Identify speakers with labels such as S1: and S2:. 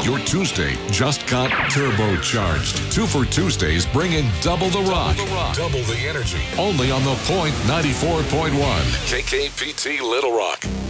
S1: Your Tuesday just got turbocharged. 2 for Tuesdays bring in double the rock, double the energy. Only on The Point 94.1. KKPT Little Rock.